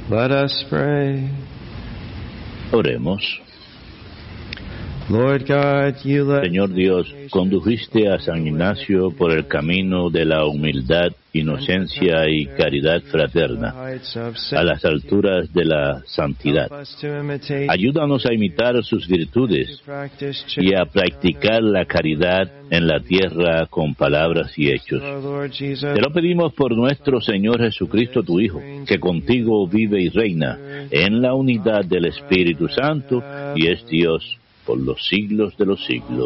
Let us pray. Oremos. Lord God, you led Señor Dios, condujiste a San Ignacio por el camino de la humildad, inocencia y caridad fraterna, a las alturas de la santidad. Ayúdanos a imitar sus virtudes y a practicar la caridad en la tierra con palabras y hechos. Te lo pedimos por nuestro Señor Jesucristo, tu Hijo, que contigo vive y reina en la unidad del Espíritu Santo y es Dios por los siglos de los siglos.